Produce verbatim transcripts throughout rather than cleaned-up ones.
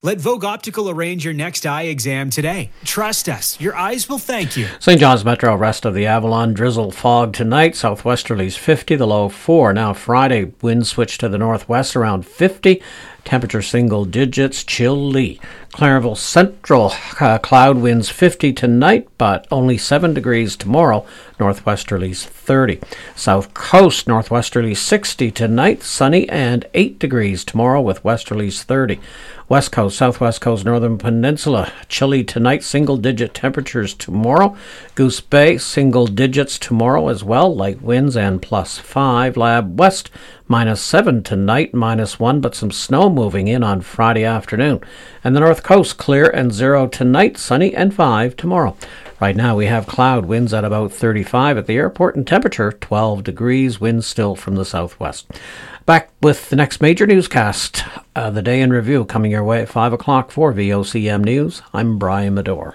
Let Vogue Optical arrange your next eye exam today. Trust us, your eyes will thank you. Saint John's Metro, rest of the Avalon, drizzle, fog tonight. Southwesterlies fifty, the low four. Now Friday, winds switch to the northwest around fifty. Temperature single digits, chilly. Clarenville Central, uh, cloud winds fifty tonight, but only seven degrees tomorrow. Northwesterlies thirty. South Coast, northwesterlies sixty tonight, sunny, and eight degrees tomorrow with westerlies thirty. West Coast, Southwest Coast, Northern Peninsula, chilly tonight, single-digit temperatures tomorrow. Goose Bay, single digits tomorrow as well, light winds and plus five. Lab West, minus seven tonight, minus one, but some snow moving in on Friday afternoon. And the North Coast, clear and zero tonight, sunny and five tomorrow. Right now we have cloud, winds at about thirty-five at the airport, and temperature twelve degrees, winds still from the southwest. Back with the next major newscast, uh, the day in review, coming your way at five o'clock for V O C M News. I'm Brian Medore.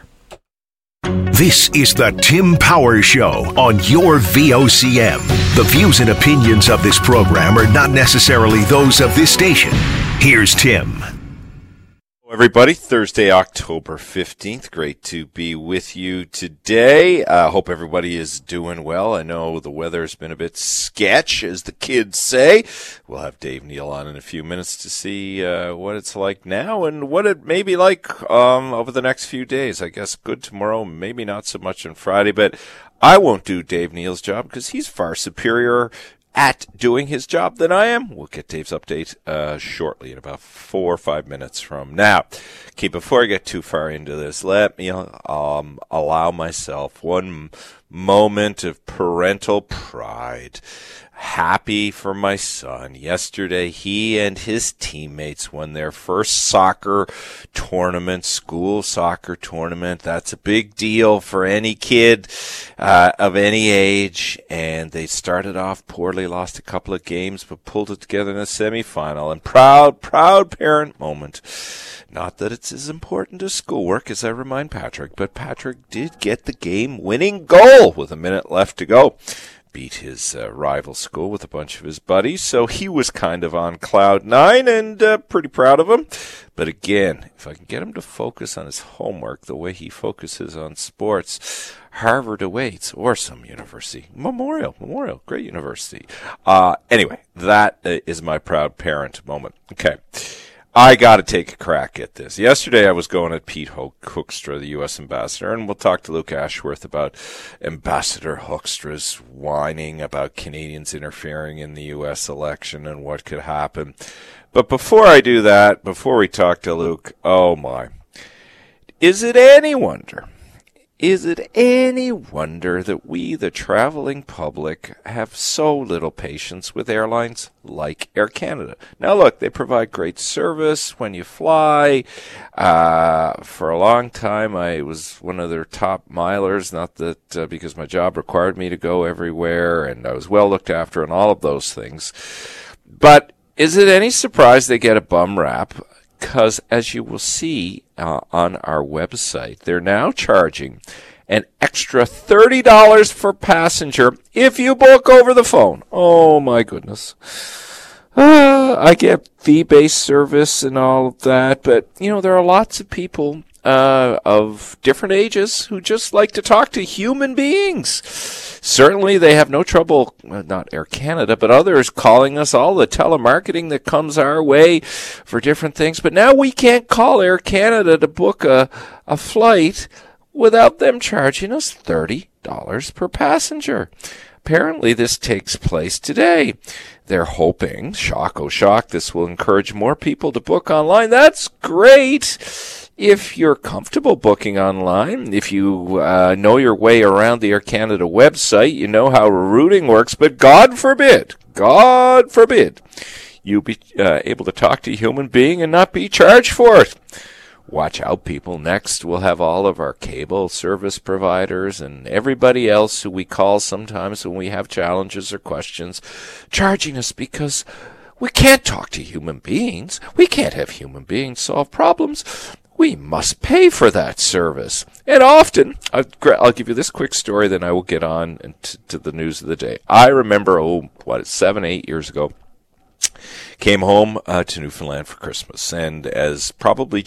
This is the Tim Power Show on your V O C M. The views and opinions of this program are not necessarily those of this station. Here's Tim. Everybody, Thursday, October fifteenth. Great to be with you today. I uh, hope everybody is doing well. I know the weather's been a bit sketch, as the kids say. We'll have Dave Neal on in a few minutes to see uh, what it's like now and what it may be like um, over the next few days. I guess good tomorrow, maybe not so much on Friday, but I won't do Dave Neal's job because he's far superior at doing his job than I am. We'll get Dave's update uh, shortly in about four or five minutes from now. Okay, before I get too far into this, let me um, allow myself one moment of parental pride. Happy for my son. Yesterday, he and his teammates won their first soccer tournament, school soccer tournament. That's a big deal for any kid uh, of any age. And they started off poorly, lost a couple of games, but pulled it together in the semifinal. And proud, proud parent moment. Not that it's as important as schoolwork, as I remind Patrick, but Patrick did get the game-winning goal with a minute left to go. Beat his uh, rival school with a bunch of his buddies, so he was kind of on cloud nine and uh, pretty proud of him. But again, if I can get him to focus on his homework the way he focuses on sports, Harvard awaits, or some university. Memorial, Memorial, great university. Uh, anyway, that uh, is my proud parent moment. Okay. I got to take a crack at this. Yesterday I was going at Pete Hoekstra, the U S ambassador, and we'll talk to Luke Ashworth about Ambassador Hoekstra's whining about Canadians interfering in the U S election and what could happen. But before I do that, before we talk to Luke, oh my, is it any wonder? Is it any wonder that we, the traveling public, have so little patience with airlines like Air Canada? Now, look, they provide great service when you fly. Uh, for a long time, I was one of their top milers, not that uh, because my job required me to go everywhere, and I was well looked after and all of those things. But is it any surprise they get a bum rap? Because, as you will see uh, on our website, they're now charging an extra thirty dollars for passenger if you book over the phone. Oh, my goodness. Uh, I get fee-based service and all of that, but, you know, there are lots of people uh, of different ages who just like to talk to human beings. Certainly, they have no trouble, well, not Air Canada, but others calling us, all the telemarketing that comes our way for different things. But now we can't call Air Canada to book a, a flight without them charging us thirty dollars per passenger. Apparently, this takes place today. They're hoping, shock, oh shock, this will encourage more people to book online. That's great. If you're comfortable booking online, if you uh, know your way around the Air Canada website, you know how routing works, but God forbid, God forbid, you be uh, able to talk to a human being and not be charged for it. Watch out, people. Next, we'll have all of our cable service providers and everybody else who we call sometimes when we have challenges or questions charging us because we can't talk to human beings. We can't have human beings solve problems. We must pay for that service. And often, I'll give you this quick story, then I will get on to, to the news of the day. I remember, oh, what, seven, eight years ago, came home uh, to Newfoundland for Christmas. And as probably